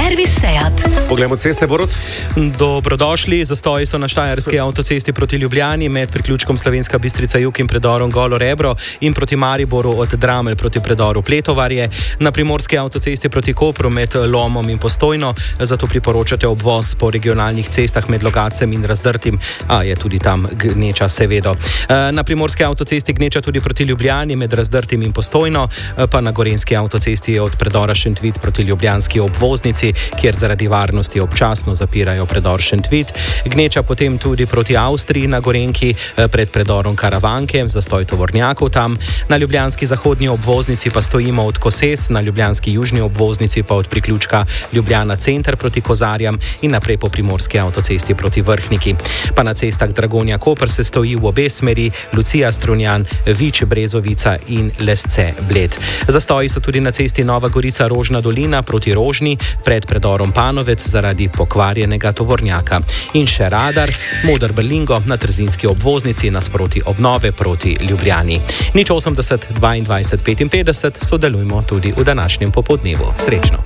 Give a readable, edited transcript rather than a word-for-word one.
Servis Seat. Poglejmo ceste, Borut. Dobrodošli. Zastoji so na Štajerski avtocesti proti Ljubljani med priključkom Slovenska Bistrica Jug in predorom Golo Rebro in proti Mariboru od Dramelj proti predoru Pletovarje. Na Primorski avtocesti proti Kopru med Lomom in Postojno, zato priporočate obvoz po regionalnih cestah med Logatcem in Razdrtim, a je tudi tam gneča seveda. Na Primorski avtocesti gneča tudi proti Ljubljani med Razdrtim in Postojno, pa na Gorenjski avtocesti od predora Šentvid proti ljubljanski obvoznici, kjer zaradi varnosti občasno zapirajo predor Šentvid. Gneča potem tudi proti Avstriji na Gorenjki pred predorom Karavanke, zastoj tovornjakov tam. Na ljubljanski zahodni obvoznici pa stojimo od Koses, na ljubljanski južni obvoznici pa od priključka Ljubljana center proti Kozarjam in naprej po Primorski avtocesti proti Vrhniki. Pa na cestah Dragonja Koper se stoji v obe smeri, Lucija Strunjan, Vič Brezovica in Lesce Bled. Zastoji so tudi na cesti Nova Gorica Rožna dolina proti Rožni pred predorom Panovec zaradi pokvarjenega tovornjaka. In še radar, Moder Berlingo na trzinski obvoznici nasproti obnove proti Ljubljani. 080 22 55, sodelujmo tudi v današnjem popoldnevu. Srečno!